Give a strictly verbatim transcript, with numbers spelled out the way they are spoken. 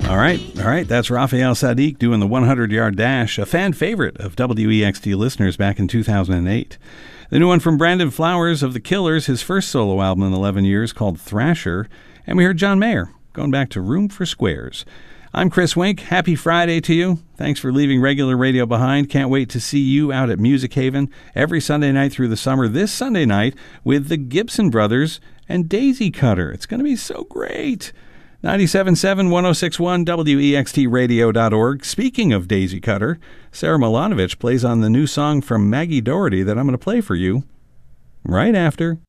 All right, all right. That's Raphael Saadiq doing the hundred-yard dash, a fan favorite of W E X T listeners back in two thousand eight. The new one from Brandon Flowers of The Killers, his first solo album in eleven years, called Thrasher. And we heard John Mayer going back to Room for Squares. I'm Chris Wink. Happy Friday to you. Thanks for leaving regular radio behind. Can't wait to see you out at Music Haven every Sunday night through the summer. This Sunday night with the Gibson Brothers and Daisy Cutter. It's going to be so great. ninety-seven point seven, one oh six point one, W E X T radio dot org. Speaking of Daisy Cutter, Sarah Milanovic plays on the new song from Maggie Doherty that I'm going to play for you right after